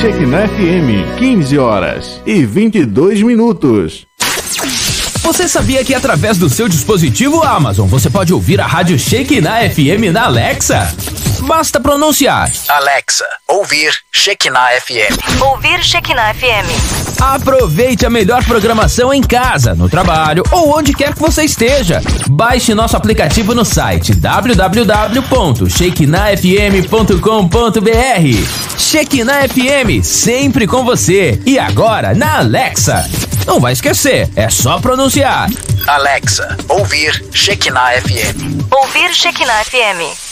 Shekinah FM, 15 horas e 22 minutos. Você sabia que através do seu dispositivo Amazon você pode ouvir a rádio Shekinah FM na Alexa? Basta pronunciar: Alexa, ouvir Shekinah FM. Ouvir Shekinah FM. Aproveite a melhor programação em casa, no trabalho ou onde quer que você esteja. Baixe nosso aplicativo no site www.shekinahfm.com.br. Shekinah FM, sempre com você. E agora na Alexa. Não vai esquecer, é só pronunciar: Alexa, ouvir Shekinah FM. Ouvir Shekinah FM.